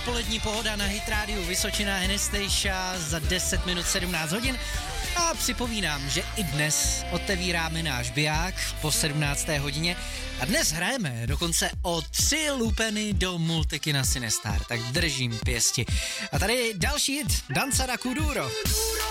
odpolední pohoda na Hit Radio Vysočina, Anastasia za 10 minut 17 hodin. A připomínám, že i dnes otevíráme náš biják po 17. hodině a dnes hrajeme dokonce o 3 lupeny do multikina Cinestar, tak držím pěsti. A tady další hit, Danza da Kuduro.